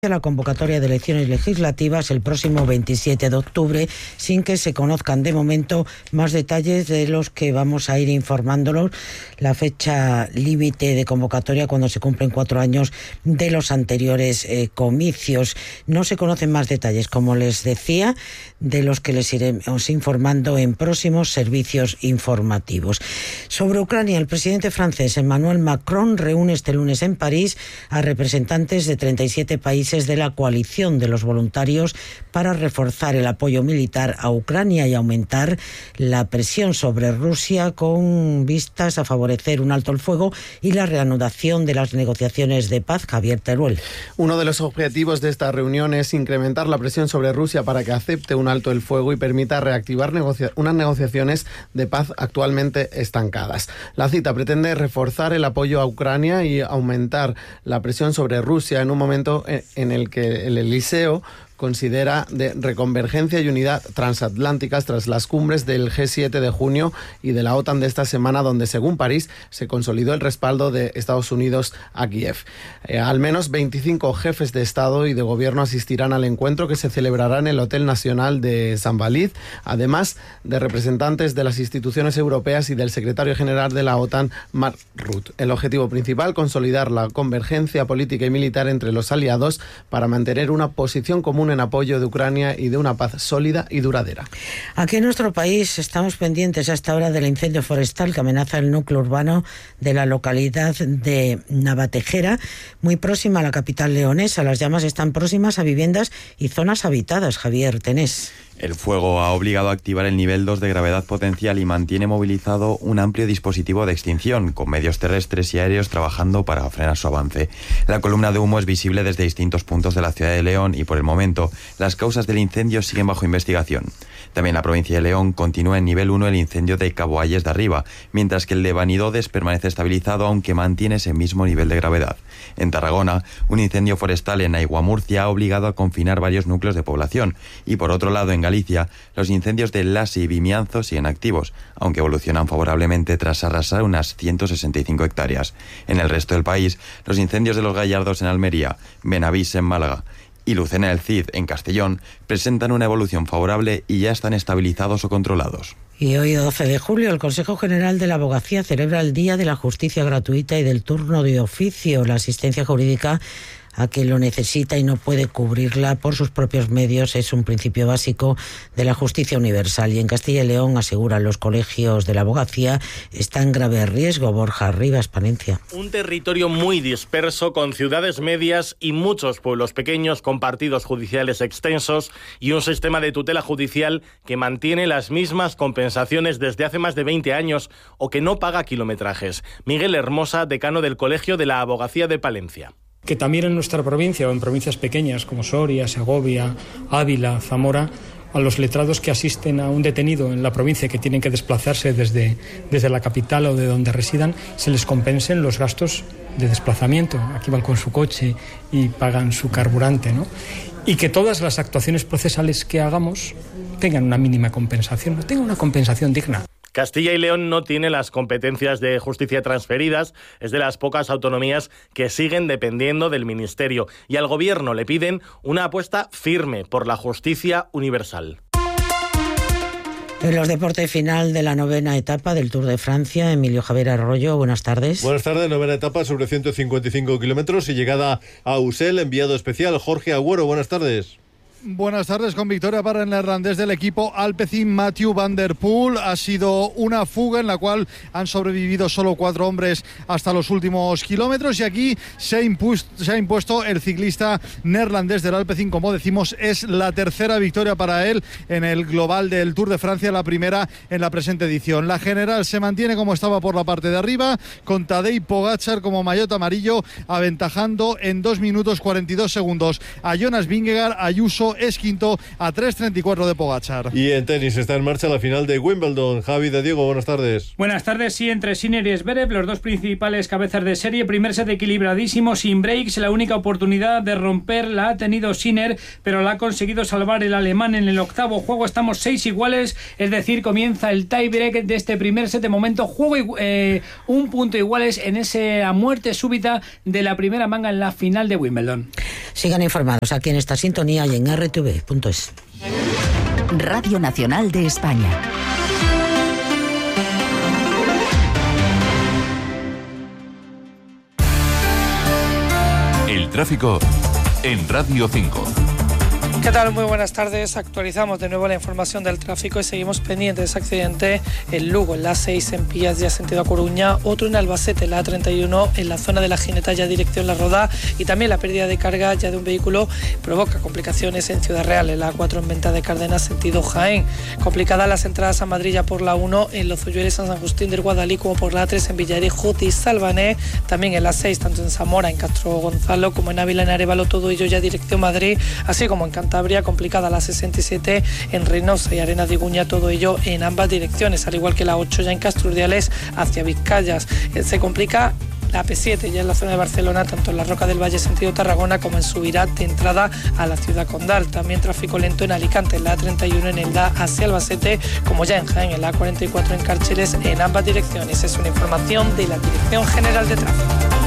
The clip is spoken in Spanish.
la convocatoria de elecciones legislativas el próximo 27 de octubre, sin que se conozcan de momento más detalles de los que vamos a ir informándolos. La fecha límite de convocatoria cuando se cumplen 4 años de los anteriores comicios. No se conocen más detalles, como les decía, de los que les iremos informando en próximos servicios informativos. Sobre Ucrania, el presidente francés Emmanuel Macron reúne este lunes en París a representantes de 37 países de la coalición de los voluntarios para reforzar el apoyo militar a Ucrania y aumentar la presión sobre Rusia con vistas a favorecer un alto el fuego y la reanudación de las negociaciones de paz. Javier Teruel. Uno de los objetivos de esta reunión es incrementar la presión sobre Rusia para que acepte un alto el fuego y permita reactivar unas negociaciones de paz actualmente estancadas. La cita pretende reforzar el apoyo a Ucrania y aumentar la presión sobre Rusia en un momento en el que el Eliseo considera de reconvergencia y unidad transatlánticas tras las cumbres del G7 de junio y de la OTAN de esta semana, donde, según París, se consolidó el respaldo de Estados Unidos a Kiev. Al menos 25 jefes de Estado y de Gobierno asistirán al encuentro, que se celebrará en el Hotel Nacional de San Valid, además de representantes de las instituciones europeas y del secretario general de la OTAN, Mark Rutte. El objetivo principal, consolidar la convergencia política y militar entre los aliados para mantener una posición común en apoyo de Ucrania y de una paz sólida y duradera. Aquí en nuestro país estamos pendientes a esta hora del incendio forestal que amenaza el núcleo urbano de la localidad de Navatejera, muy próxima a la capital leonesa. Las llamas están próximas a viviendas y zonas habitadas. Javier Tenés. El fuego ha obligado a activar el nivel 2 de gravedad potencial y mantiene movilizado un amplio dispositivo de extinción, con medios terrestres y aéreos trabajando para frenar su avance. La columna de humo es visible desde distintos puntos de la ciudad de León y, por el momento, las causas del incendio siguen bajo investigación. También en la provincia de León continúa en nivel 1 el incendio de Cabo Ayes de Arriba, mientras que el de Banidodes permanece estabilizado, aunque mantiene ese mismo nivel de gravedad. En Tarragona, un incendio forestal en Aiguamurcia ha obligado a confinar varios núcleos de población y, por otro lado, en Galicia, los incendios de Lasi y Vimianzo siguen activos, aunque evolucionan favorablemente tras arrasar unas 165 hectáreas. En el resto del país, los incendios de los Gallardos en Almería, Benavís en Málaga y Lucena del Cid en Castellón presentan una evolución favorable y ya están estabilizados o controlados. Y hoy, 12 de julio, el Consejo General de la Abogacía celebra el Día de la Justicia Gratuita y del Turno de Oficio. La asistencia jurídica a quien lo necesita y no puede cubrirla por sus propios medios es un principio básico de la justicia universal. Y en Castilla y León, aseguran los colegios de la abogacía, está en grave riesgo. Borja Rivas, Palencia. Un territorio muy disperso, con ciudades medias y muchos pueblos pequeños con partidos judiciales extensos y un sistema de tutela judicial que mantiene las mismas compensaciones desde hace más de 20 años o que no paga kilometrajes. Miguel Hermosa, decano del Colegio de la Abogacía de Palencia. Que también en nuestra provincia o en provincias pequeñas como Soria, Segovia, Ávila, Zamora, a los letrados que asisten a un detenido en la provincia que tienen que desplazarse desde la capital o de donde residan, se les compensen los gastos de desplazamiento. Aquí van con su coche y pagan su carburante, ¿no? Y que todas las actuaciones procesales que hagamos tengan una mínima compensación, tengan una compensación digna. Castilla y León no tiene las competencias de justicia transferidas, es de las pocas autonomías que siguen dependiendo del Ministerio, y al Gobierno le piden una apuesta firme por la justicia universal. En los deportes, final de la 9ª etapa del Tour de Francia, Emilio Javier Arroyo, buenas tardes. Buenas tardes, 9ª etapa sobre 155 kilómetros y llegada a Usel, enviado especial Jorge Agüero, buenas tardes. Buenas tardes, con victoria para el neerlandés del equipo Alpecin, Mathieu van der Poel. Ha sido una fuga en la cual han sobrevivido solo 4 hombres hasta los últimos kilómetros, y aquí se ha impuesto el ciclista neerlandés del Alpecin. Como decimos, es la tercera victoria para él en el global del Tour de Francia, la primera en la presente edición. La general se mantiene como estaba por la parte de arriba, con Tadej Pogačar como maillot amarillo, aventajando en 2 minutos 42 segundos a Jonas Vingegaard, Ayuso cuarto, es quinto a 3.34 de Pogačar. Y en tenis está en marcha la final de Wimbledon. Javi de Diego, buenas tardes. Buenas tardes, sí, entre Sinner y Zverev, los dos principales cabezas de serie. Primer set equilibradísimo, sin breaks. La única oportunidad de romper la ha tenido Sinner, pero la ha conseguido salvar el alemán en el octavo juego. Estamos 6 iguales, es decir, comienza el tiebreak de este primer set. De momento, juego un punto iguales en esa muerte súbita de la primera manga en la final de Wimbledon. Sigan informados aquí en esta sintonía y en rtv.es. Radio Nacional de España. El tráfico en Radio 5. ¿Qué tal? Muy buenas tardes. Actualizamos de nuevo la información del tráfico y seguimos pendientes de ese accidente en Lugo, en la 6 en Pías, ya sentido a Coruña, otro en Albacete, en la A31, en la zona de la Gineta, ya dirección La Roda, y también la pérdida de carga ya de un vehículo provoca complicaciones en Ciudad Real, en la A4 en Venta de Cárdenas, sentido Jaén. Complicadas las entradas a Madrid ya por la 1 en Lozoyueles, San Agustín del Guadalí, como por la A3 en Villarejo y Salvané, también en la 6, tanto en Zamora, en Castro Gonzalo, como en Ávila, en Arévalo, todo ello ya dirección Madrid, así como en Cantabria, complicada la 67 en Reynosa y Arenas de Iguña, todo ello en ambas direcciones, al igual que la 8 ya en Castrurdiales hacia Vizcayas. Se complica la P7 ya en la zona de Barcelona, tanto en la Roca del Valle sentido Tarragona como en Subirá de entrada a la ciudad condal. También tráfico lento en Alicante, en la A31 en Elda hacia Albacete, como ya en Jaén, en la A44 en Cárceles, en ambas direcciones. Es una información de la Dirección General de Tráfico.